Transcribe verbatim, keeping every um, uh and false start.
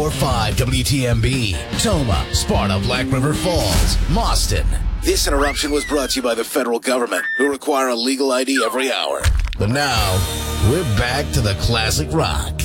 five W T M B, Toma, Sparta, Black River Falls, Mauston. This interruption was brought to you by the federal government, who require a legal I D every hour. But now, we're back to the classic rock.